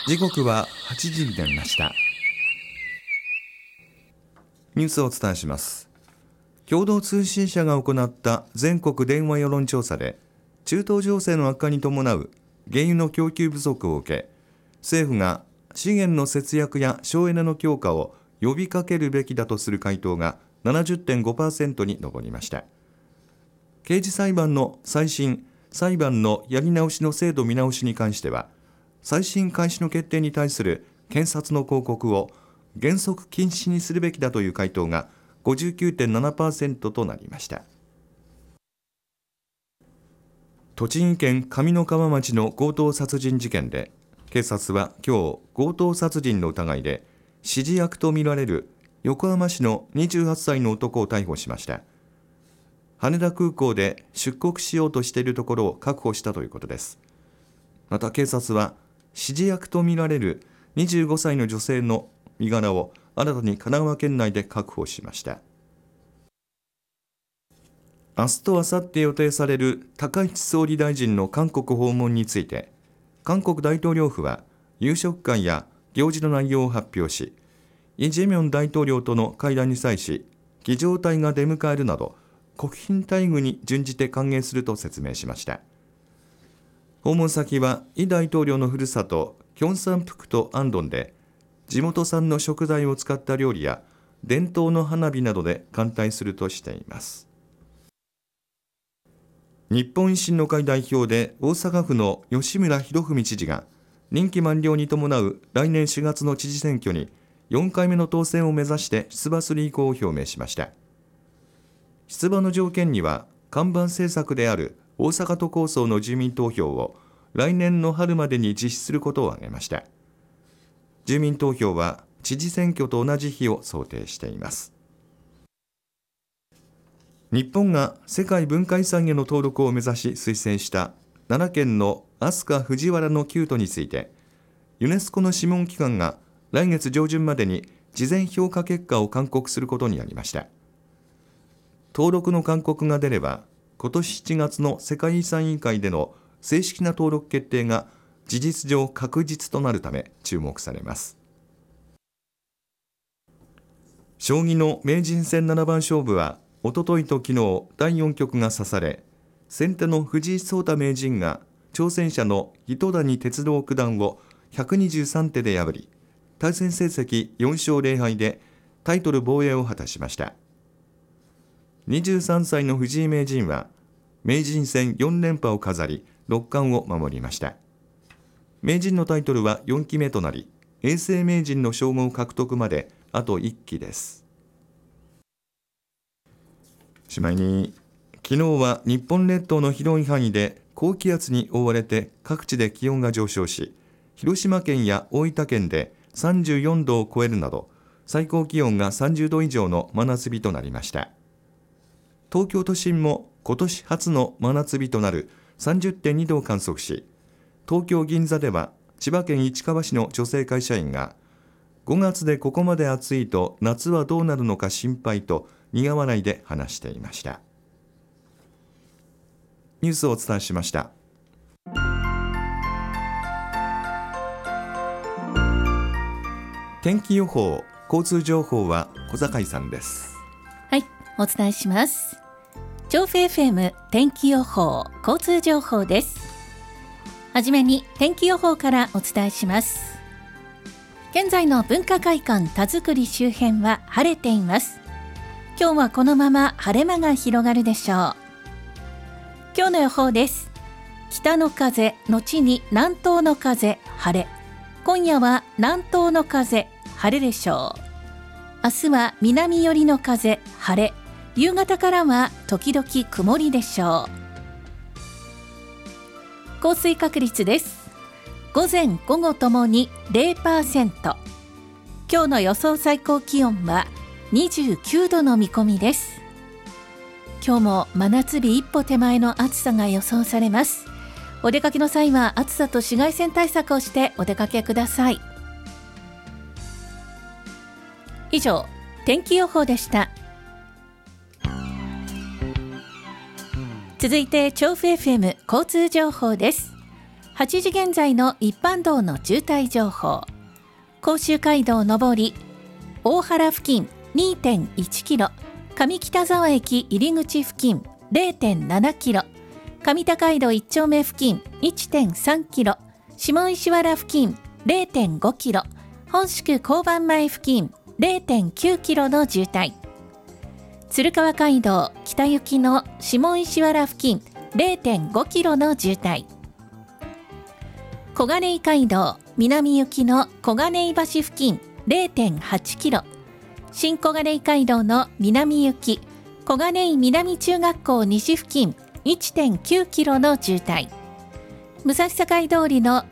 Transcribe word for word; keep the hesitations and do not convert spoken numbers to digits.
時刻ははちじになりました。ニュースをお伝えします。共同通信社が行った全国電話世論調査で、中東情勢の悪化に伴う原油の供給不足を受け、政府が資源の節約や省エネの強化を呼びかけるべきだとする回答が ななじゅってんごパーセント に上りました。刑事裁判の再審、裁判のやり直しの制度見直しに関しては、再審開始の決定に対する検察の抗告を原則禁止にするべきだという回答が ごじゅうきゅうてんななパーセント となりました。栃木県上三川町の強盗殺人事件で、警察は今日強盗殺人の疑いで指示役とみられる横浜市のにじゅうはっさいの男を逮捕しました。羽田空港で出国しようとしているところを確保したということです。また警察は指示役とみられるにじゅうごさいの女性の身柄を新たに神奈川県内で確保しました。明日と明後日予定される高市総理大臣の韓国訪問について、韓国大統領府は夕食会や行事の内容を発表し、イ・ジェミョン大統領との会談に際し、儀仗隊が出迎えるなど国賓待遇に準じて歓迎すると説明しました。訪問先はイ大統領のふるさとキョンサンプクとアンドンで、地元産の食材を使った料理や伝統の花火などで歓待するとしています。日本維新の会代表で大阪府の吉村洋文知事が、任期満了に伴う来年しがつの知事選挙によんかいめの当選を目指して出馬する意向を表明しました。出馬の条件には、看板政策である大阪都構想の住民投票を来年の春までに実施することを挙げました。住民投票は知事選挙と同じ日を想定しています。日本が世界文化遺産への登録を目指し推薦した奈良県の飛鳥藤原の旧都について、ユネスコの諮問機関が来月上旬までに事前評価結果を勧告することになりました。登録の勧告が出れば、今年しちがつの世界遺産委員会での正式な登録決定が事実上確実となるため注目されます。将棋の名人戦七番勝負は、おとといと昨日だいよんきょくが指され、先手の藤井聡太名人が挑戦者の糸谷哲郎九段をひゃくにじゅうさんてで破り、対戦成績よんしょうぜろはいでタイトル防衛を果たしました。にじゅうさんさいの藤井名人は名人戦よんれんぱを飾り、ろっかんを守りました。名人のタイトルはよんきめとなり、永世名人の称号獲得まであといっきです。しまいに、昨日は日本列島の広い範囲で高気圧に覆われて各地で気温が上昇し、広島県や大分県でさんじゅうよんどを超えるなど、最高気温がさんじゅうど以上の真夏日となりました。東京都心も今年初の真夏日となる さんじゅってんにどを観測し、東京銀座では千葉県市川市の女性会社員が、ごがつでここまで暑いと夏はどうなるのか心配と苦笑いで話していました。ニュースをお伝えしました。天気予報、交通情報は小坂井さんです。 はい、お伝えします。調布 エフエム 天気予報、交通情報です。はじめに天気予報からお伝えします。現在の文化会館田作り周辺は晴れています。今日はこのまま晴れ間が広がるでしょう。今日の予報です。北の風後に南東の風、晴れ。今夜は南東の風、晴れでしょう。明日は南寄りの風、晴れ。夕方からは時々曇りでしょう。降水確率です。午前午後ともに ゼロパーセント。今日の予想最高気温はにじゅうきゅうどの見込みです。今日も真夏日一歩手前の暑さが予想されます。お出かけの際は暑さと紫外線対策をしてお出かけください。以上、天気予報でした。続いて調布 エフエム 交通情報です。 はちじ現在の一般道の渋滞情報。甲州街道上り大原付近 にてんいちキロ、上北沢駅入口付近 れいてんななキロ、上高井戸一丁目付近 いってんさんキロ、下石原付近 れいてんごキロ、本宿交番前付近 れいてんきゅうキロの渋滞。鶴川街道北行きの下石原付近 れいてんごキロの渋滞。小金井街道南行きの小金井橋付近 れいてんはちキロ、新小金井街道の南行き小金井南中学校西付近 いってんきゅうキロの渋滞。武蔵境通りの